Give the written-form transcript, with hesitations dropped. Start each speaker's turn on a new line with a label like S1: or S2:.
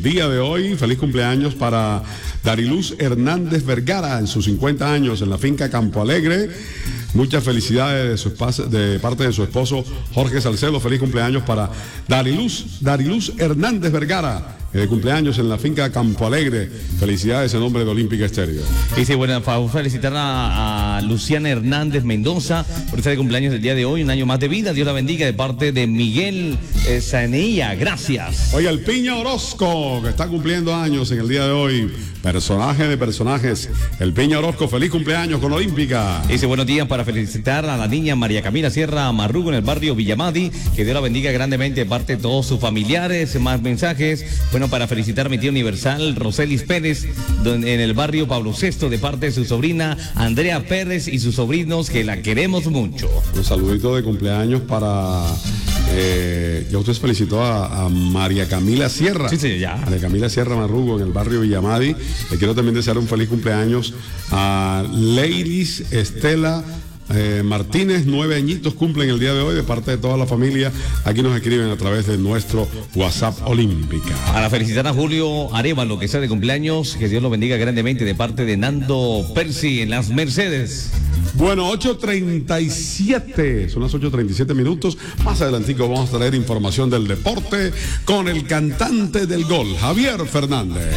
S1: día de hoy. Feliz cumpleaños para Dariluz Hernández Vergara en sus 50 años en la finca Campo Alegre. Muchas felicidades de parte de su esposo Jorge Salcedo. Feliz cumpleaños para Dariluz Hernández Vergara, de cumpleaños en la finca Campo Alegre. Felicidades en nombre de Olímpica Estéreo.
S2: Y sí, bueno, felicitar a Luciana Hernández Mendoza por estar de cumpleaños el día de hoy, un año más de vida. Dios la bendiga, de parte de Miguel Saneía. Gracias.
S1: Oye, el Piña Orozco, que está cumpliendo años en el día de hoy. Personaje de personajes, el Piña Orozco. Feliz cumpleaños con Olímpica.
S2: Dice buenos días para felicitar a la niña María Camila Sierra Marrugo en el barrio Villamadi. Que Dios la bendiga grandemente de parte de todos sus familiares. Más mensajes. Bueno, para felicitar a mi tía universal Roselis Pérez en el barrio Pablo VI, de parte de su sobrina Andrea Pérez y sus sobrinos, que la queremos mucho.
S1: Un saludito de cumpleaños para... ya usted felicitó a María Camila Sierra.
S2: Sí, ya.
S1: María Camila Sierra Marrugo en el barrio Villamadi. Le quiero también desear un feliz cumpleaños a Leilis Estela Martínez, 9 añitos cumplen el día de hoy, de parte de toda la familia. Aquí nos escriben a través de nuestro WhatsApp Olímpica.
S2: Para felicitar a Julio Arevalo, que está de cumpleaños, que Dios lo bendiga grandemente, de parte de Nando Percy en Las Mercedes.
S1: Bueno, 8:37, son las 8:37 minutos. Más adelantico vamos a traer información del deporte con el cantante del gol, Javier Fernández.